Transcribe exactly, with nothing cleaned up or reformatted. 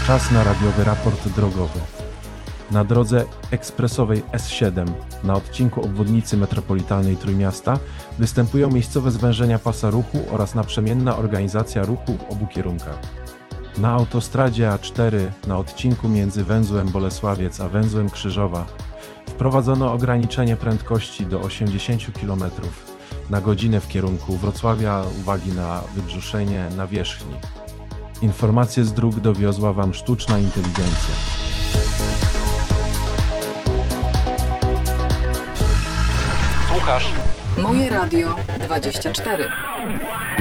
Czas na radiowy raport drogowy. Na drodze ekspresowej S siedem na odcinku obwodnicy metropolitalnej Trójmiasta występują miejscowe zwężenia pasa ruchu oraz naprzemienna organizacja ruchu w obu kierunkach. Na autostradzie A cztery na odcinku między węzłem Bolesławiec a węzłem Krzyżowa wprowadzono ograniczenie prędkości do osiemdziesiąt kilometrów na godzinę w kierunku Wrocławia z uwagi na wybrzuszenie nawierzchni. Informacje z dróg dowiozła Wam sztuczna inteligencja. Słuchasz? Moje Radio dwadzieścia cztery.